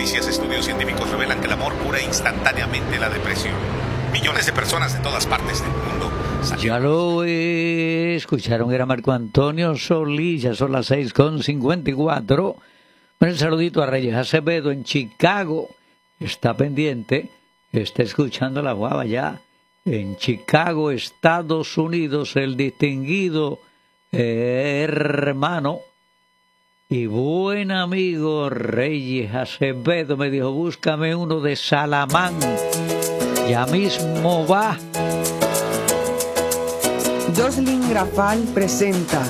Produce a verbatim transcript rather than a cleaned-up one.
noticias, estudios científicos revelan que el amor cura instantáneamente la depresión. Millones de personas de todas partes del mundo ya lo eh, escucharon, era Marco Antonio Solís, ya son las seis con cincuenta y cuatro. Un saludito a Reyes Acevedo en Chicago, está pendiente, está escuchando la guava ya en Chicago, Estados Unidos, el distinguido eh, hermano y buen amigo Reyes Acevedo me dijo, búscame uno de Salamán, ya mismo va. Jocelyn Grafal presenta